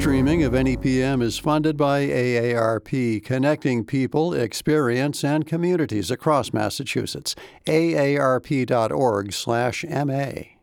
streaming of NEPM is funded by AARP, connecting people, experience, and communities across Massachusetts. aarp.org/MA.